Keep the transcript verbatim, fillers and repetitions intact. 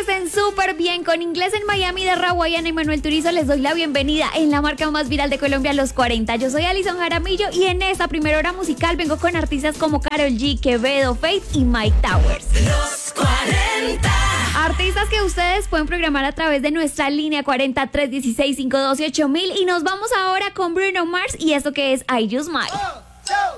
estén súper bien. Con Inglés en Miami de Rawaiana y Manuel Turizo les doy la bienvenida en la marca más viral de Colombia, Los cuarenta. Yo soy Alison Jaramillo y en esta primera hora musical vengo con artistas como Karol G, Quevedo, Faith y Mike Towers. Los cuarenta. Artistas que ustedes pueden programar a través de nuestra línea cuarenta, tres dieciséis, cinco doce, ocho mil. Y nos vamos ahora con Bruno Mars y esto que es I Just Might.